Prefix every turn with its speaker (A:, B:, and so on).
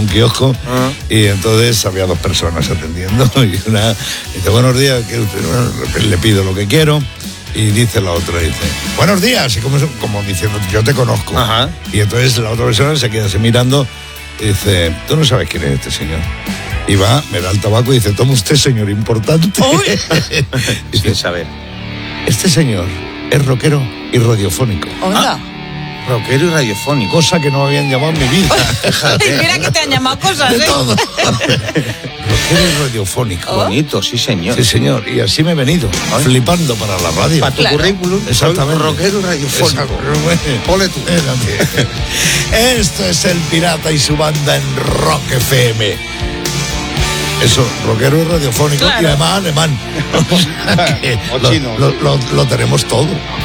A: un kiosco y entonces había 2 personas atendiendo y una dice, buenos días, le pido lo que quiero. Y dice la otra, dice, buenos días, y como diciendo, yo te conozco.
B: Ajá.
A: Y entonces la otra persona se queda así mirando y dice, tú no sabes quién es este señor. Y va, me da el tabaco y dice, toma usted, señor importante.
B: Sin saber.
A: Este señor es rockero y radiofónico.
C: Oiga.
B: Rockero y radiofónico.
A: Cosa que no me habían llamado en mi vida.
C: Mira que te han llamado cosas,
A: De todo. Rockero y radiofónico.
B: Bonito, sí señor.
A: Sí, señor. Y así me he venido, flipando para la radio.
B: Para tu currículum,
A: Exactamente.
B: rockero y radiofónico. Ole tú.
A: Esto es El Pirata y su banda en Rock FM. Eso, rockero y radiofónico,
C: claro.
A: y además alemán. O sea que
B: O chino.
A: lo tenemos todo.